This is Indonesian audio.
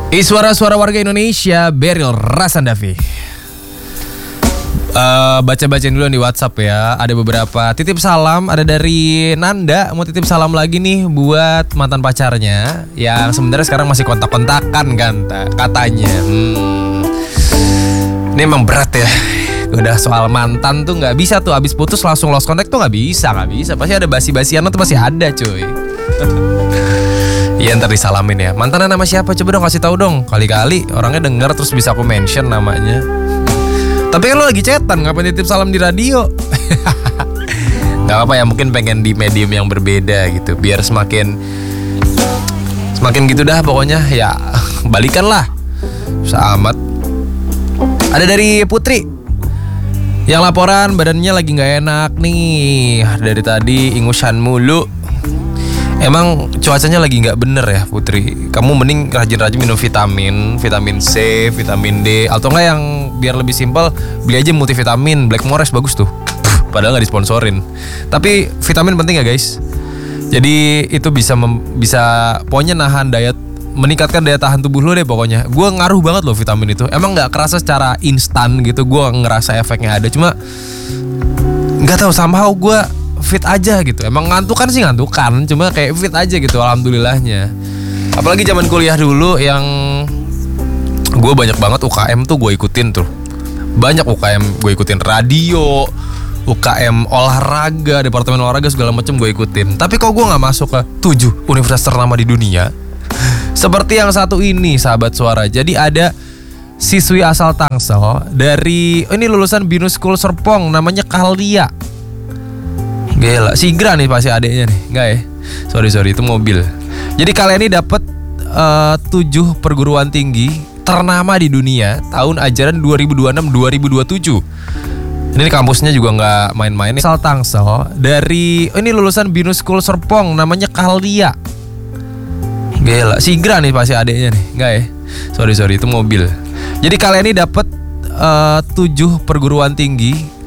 Suara-suara warga Indonesia, Beril Rasandavi. Baca-bacain dulu di WhatsApp ya. Ada beberapa titip salam. Ada dari Nanda, mau titip salam lagi nih buat mantan pacarnya yang sebenarnya sekarang masih kontak-kontakan kan katanya. Ini emang berat ya. Udah soal mantan tuh nggak bisa tuh abis putus langsung lost contact tuh nggak bisa. Pasti ada basi-basian tuh pasti ada cuy. Iya ntar disalamin ya. Mantannya nama siapa? Coba dong kasih tahu dong. Kali-kali orangnya denger terus bisa aku mention namanya. Tapi kan lo lagi chatan, ngapain titip salam di radio? Gak apa-apa ya, mungkin pengen di medium yang berbeda gitu. Biar semakin gitu dah pokoknya. Ya balikan lah. Susah amat. Ada dari Putri yang laporan badannya lagi gak enak nih. Dari tadi ingusan mulu. Emang cuacanya lagi gak bener ya Putri. Kamu mending rajin-rajin minum vitamin C, vitamin D. Atau enggak yang biar lebih simpel, beli aja multivitamin Blackmores, bagus tuh. Padahal gak disponsorin. Tapi vitamin penting ya guys. Jadi itu bisa pokoknya nahan meningkatkan daya tahan tubuh lo deh pokoknya. Gue ngaruh banget loh vitamin itu. Emang gak kerasa secara instan gitu, gue ngerasa efeknya ada. Cuma gak tahu, somehow gue fit aja gitu. Emang ngantukan, cuma kayak fit aja gitu, alhamdulillahnya. Apalagi zaman kuliah dulu yang gue banyak banget UKM tuh gue ikutin tuh. Banyak UKM gue ikutin, radio, UKM olahraga, departemen olahraga segala macam gue ikutin. Tapi kok gue nggak masuk ke 7 universitas ternama di dunia seperti yang satu ini, sahabat suara. Jadi ada siswi asal Tangsel dari ini lulusan Binus School Serpong, namanya Kahlia. Gila, Sigra nih pasti adeknya nih. Enggak ya? Sorry, itu mobil. Jadi kalian ini dapat 7 perguruan tinggi ternama di dunia tahun ajaran 2026-2027. Ini kampusnya juga nggak main-main. Asal Tangsel dari ini lulusan Binus School Serpong, namanya Kahlia. Gila, Sigra nih pasti adeknya nih. Enggak ya? Sorry, itu mobil. Jadi kalian ini dapat 7 perguruan tinggi